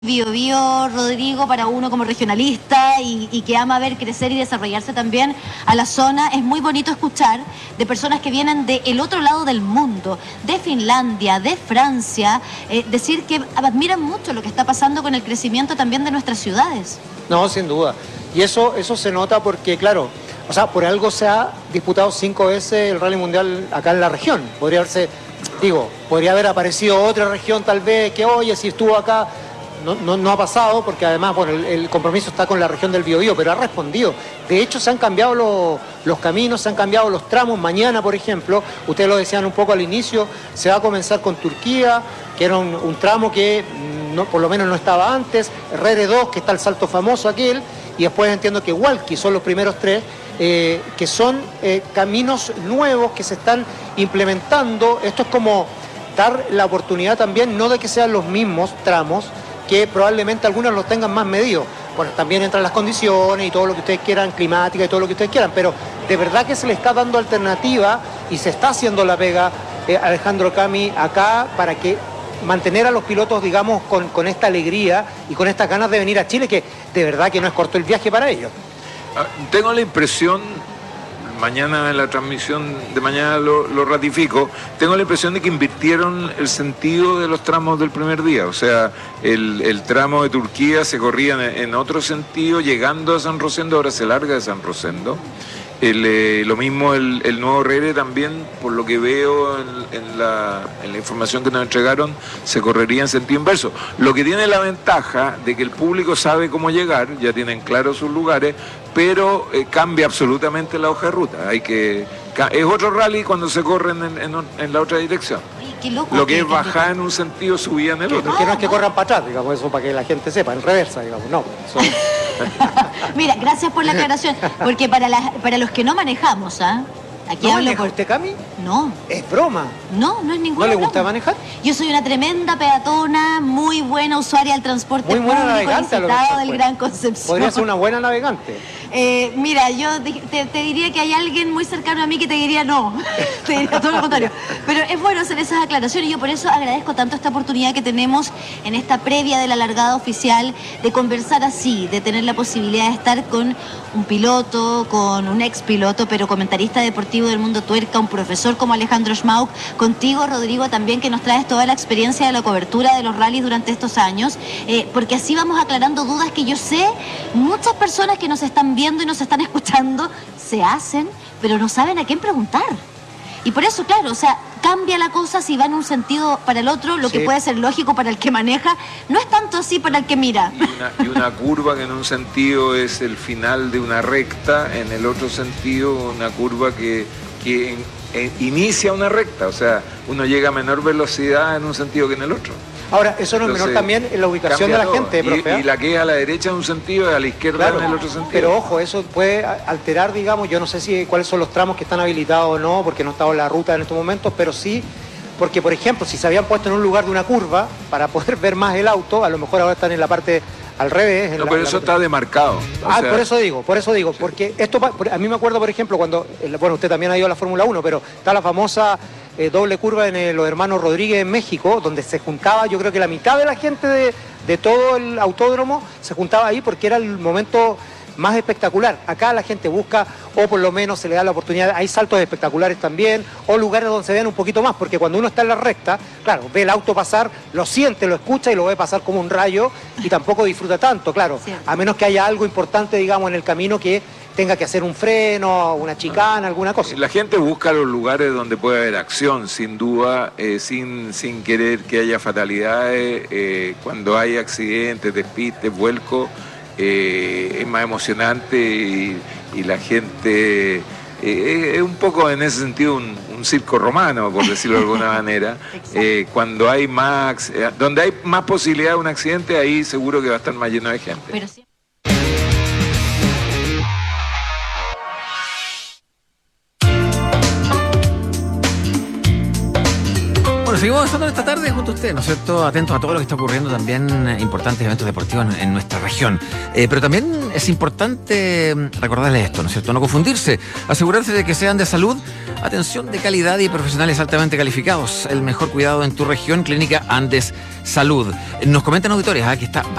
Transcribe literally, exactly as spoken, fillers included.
Bio Bio, Rodrigo, para uno como regionalista y, y que ama ver crecer y desarrollarse también a la zona, es muy bonito escuchar de personas que vienen del otro lado del mundo, de Finlandia, de Francia, eh, decir que admiran mucho lo que está pasando con el crecimiento también de nuestras ciudades. No, sin duda. Y eso, eso se nota porque, claro, o sea, por algo se ha disputado cinco veces el Rally Mundial acá en la región. Podría haberse, digo, podría haber aparecido otra región tal vez que, oye, si estuvo acá... No, no, no ha pasado porque además, bueno, el, el compromiso está con la región del Biobío, pero ha respondido. De hecho, se han cambiado los, los caminos, se han cambiado los tramos. Mañana, por ejemplo, ustedes lo decían un poco al inicio, se va a comenzar con Turquía, que era un, un tramo que no, por lo menos no estaba antes, R R dos, que está el salto famoso aquel, y después entiendo que Hualqui son los primeros tres, eh, que son eh, caminos nuevos que se están implementando. Esto es como dar la oportunidad también, no de que sean los mismos tramos, que probablemente algunos los tengan más medidos. Bueno, también entran las condiciones y todo lo que ustedes quieran, climática y todo lo que ustedes quieran, pero de verdad que se le está dando alternativa y se está haciendo la pega, eh, Alejandro Cami, acá para que mantener a los pilotos, digamos, con, con esta alegría y con estas ganas de venir a Chile, que de verdad que no es corto el viaje para ellos. Tengo la impresión, mañana en la transmisión de mañana lo, lo ratifico, tengo la impresión de que invirtieron el sentido de los tramos del primer día. O sea, el, el tramo de Turquía se corría en, en otro sentido, llegando a San Rosendo, ahora se larga de San Rosendo. El, eh, lo mismo el, el nuevo R R también, por lo que veo en, en, la, en la información que nos entregaron, se correría en sentido inverso. Lo que tiene la ventaja de que el público sabe cómo llegar, ya tienen claros sus lugares, pero eh, cambia absolutamente la hoja de ruta. Hay que, es otro rally cuando se corren en, en, en la otra dirección. Oye, qué loco, lo que es qué bajar loco. en un sentido, subida en el otro. Que no es que corran para atrás, digamos, eso para que la gente sepa, en reversa, digamos, no. Eso... Mira, gracias por la aclaración, porque para, la, para los que no manejamos, ¿ah? Aquí ¿No hablo maneja por... usted, Cami? No, Es broma. no, no es ninguna ¿No le broma. gusta manejar? Yo soy una tremenda peatona, muy buena usuaria del transporte Muy buena público, navegante, a lo visitado mejor, del pues. Gran Concepción. Podría ser una buena navegante. Eh, mira, yo te, te- te diría que hay alguien muy cercano a mí que te diría no, te diría todo lo contrario. Pero es bueno hacer esas aclaraciones y yo por eso agradezco tanto esta oportunidad que tenemos en esta previa de la largada oficial de conversar así, de tener la posibilidad de estar con un piloto, con un ex piloto, pero comentarista deportivo del mundo tuerca, un profesor como Alejandro Schmauk, contigo, Rodrigo, también que nos traes toda la experiencia de la cobertura de los rallies durante estos años, eh, porque así vamos aclarando dudas que yo sé, muchas personas que nos están viendo y nos están escuchando se hacen, pero no saben a quién preguntar. Y por eso, claro, o sea, cambia la cosa si va en un sentido para el otro, lo Sí. que puede ser lógico para el que maneja, no es tanto así para el que mira. Y una, y una curva que en un sentido es el final de una recta, en el otro sentido una curva que, que en- en- inicia una recta, o sea, uno llega a menor velocidad en un sentido que en el otro. Ahora, eso no es menor Entonces, también en la ubicación de cambia la todo. gente, Y- profe. Y, la que es a la derecha en un sentido y a la izquierda Claro, en el otro sentido. pero ojo, eso puede a- alterar, digamos, yo no sé si cuáles son los tramos que están habilitados o no, porque no he estado en la ruta en estos momentos, pero sí, porque por ejemplo, si se habían puesto en un lugar de una curva para poder ver más el auto, a lo mejor ahora están en la parte al revés. En No, la- pero la- eso está demarcado. O Ah, sea, por eso digo, por eso digo, porque esto, pa- por- a mí me acuerdo, por ejemplo, cuando, eh, bueno, usted también ha ido a la Fórmula uno, pero está la famosa eh, doble curva en eh, los hermanos Rodríguez en México, donde se juntaba, yo creo que la mitad de la gente de, de todo el autódromo se juntaba ahí porque era el momento más espectacular. Acá la gente busca, o por lo menos se le da la oportunidad, hay saltos espectaculares también, o lugares donde se vean un poquito más, porque cuando uno está en la recta, claro, ve el auto pasar, lo siente, lo escucha y lo ve pasar como un rayo y tampoco disfruta tanto, claro, Cierto. a menos que haya algo importante, digamos, en el camino que tenga que hacer un freno, una chicana, alguna cosa. La gente busca los lugares donde puede haber acción, sin duda, eh, sin, sin querer que haya fatalidades. Eh, cuando hay accidentes, despistes, vuelcos, eh, es más emocionante y, y la gente eh, es un poco en ese sentido un, un circo romano, por decirlo de alguna manera. Eh, cuando hay más, eh, donde hay más posibilidad de un accidente, ahí seguro que va a estar más lleno de gente. Pero sí. Bueno, seguimos avanzando esta tarde junto a usted, ¿no es cierto? Atentos a todo lo que está ocurriendo, también eh, importantes eventos deportivos en, en nuestra región. Eh, pero también es importante recordarles esto, ¿no es cierto? No confundirse, asegurarse de que sean de salud, atención de calidad y profesionales altamente calificados. El mejor cuidado en tu región, Clínica Andes Salud. Nos comentan auditores, ¿eh? que está